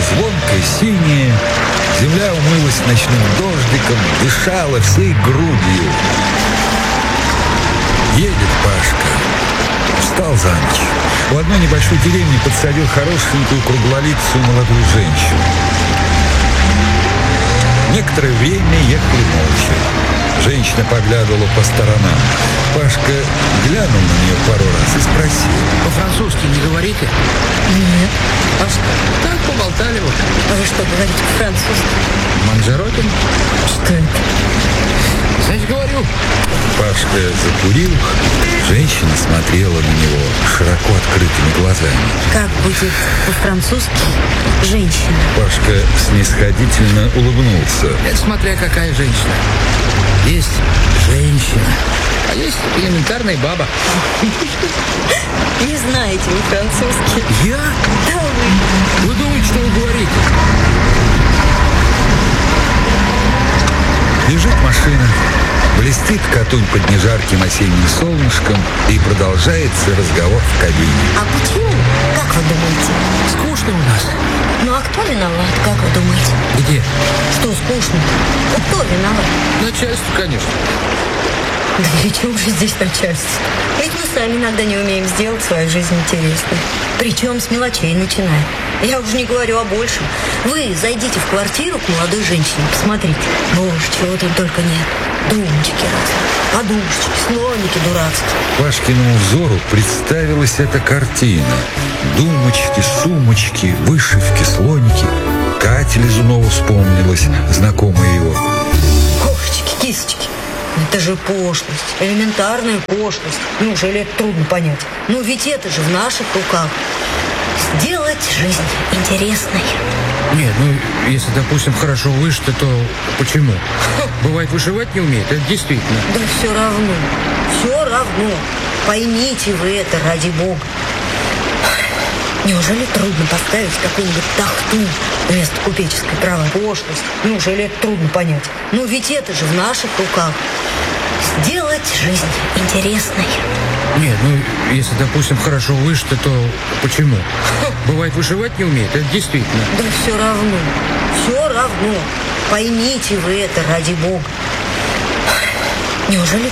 звонкое синее. Земля умылась ночным дождиком, дышала всей грудью. Едет Пашка. Встал за ночь. У одной небольшой деревни подсадил хорошенькую круглолицую молодую женщину. Некоторое время ехали молча. Женщина поглядывала по сторонам. Пашка глянул на нее пару раз и спросил: «По-французски не говорите?» Нет. «А что? Так поболтали вот». А вы что, говорите по-французски? «Манжеротин?» Что это? «Значит, говорю». Пашка закурил. Женщина смотрела на него широко открытыми глазами. Как будет по-французски женщина? Пашка снисходительно улыбнулся. Это смотря какая женщина. Есть женщина, а есть элементарная баба. Не знаете вы французский? Я? Да вы. Вы думаете, что вы говорите? Лежит машина. Блестит Катунь под нежарким осенним солнышком, и продолжается разговор в кабине. А почему? Как вы думаете? Скучно у нас. Ну а кто виноват, как вы думаете? Где? Что скучно? Ну, кто виноват? Начальство, конечно. Да при чем же здесь начальство? Ведь мы сами иногда не умеем сделать свою жизнь интересной. Причем с мелочей начинаем. Я уже не говорю о большем. Вы зайдите в квартиру к молодой женщине, посмотрите. Боже, чего тут только нет. Думочки разные, подушечки, слоники дурацкие. Пашкиному взору представилась эта картина. Думочки, сумочки, вышивки, слоники. Катя Лизунова вспомнилась, знакомая его. Кошечки, кисочки. Это же пошлость, элементарная пошлость. Неужели это трудно понять? Ну ведь это же в наших руках. Сделать жизнь интересной. Нет, ну, если, допустим, хорошо вышито, то почему? Бывает, вышивать не умеет, это действительно. Да все равно, все равно. Поймите вы это, ради бога. Неужели трудно поставить какую-нибудь тахту вместо купеческой права? Пошлость. Неужели это трудно понять? Ну ведь это же в наших руках. Сделать жизнь интересной. Нет, ну, если, допустим, хорошо вышито, то почему? Бывает, вышивать не умеет, это действительно. Да все равно, все равно. Поймите вы это, ради бога. Неужели